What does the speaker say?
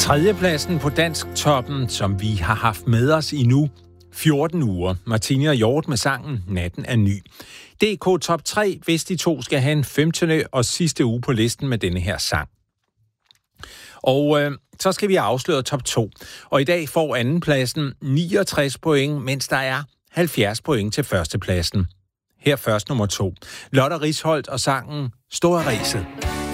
Tredjepladsen på Dansktoppen, som vi har haft med os i nu 14 uger. Martine og Hjort med sangen Natten er ny. DK Top 3, hvis de to skal have en 15. og sidste uge på listen med denne her sang. Og så skal vi afsløre top 2. Og i dag får andenpladsen 69 point, mens der er 70 point til førstepladsen. Her først nummer 2. Lotte Risholdt og sangen Store Ræset.